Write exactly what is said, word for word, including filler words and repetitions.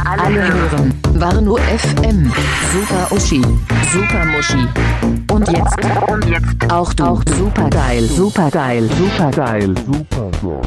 Alle hören Warnow F M. Super Uschi, Super Muschi. Und jetzt, und jetzt auch du. Auch supergeil, supergeil, supergeil, supergeil.